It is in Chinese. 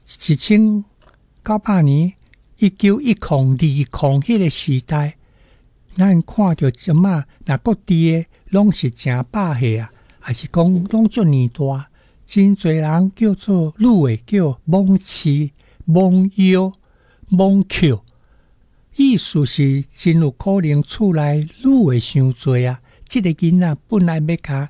1900年1910、20迄个时代，咱看到即马若各地诶，拢是真百岁啊，还是讲拢足年大，真侪人叫做女诶叫罔妻、罔腰、罔抾，意思是真有可能厝内女诶伤侪啊。即个囡仔本来要甲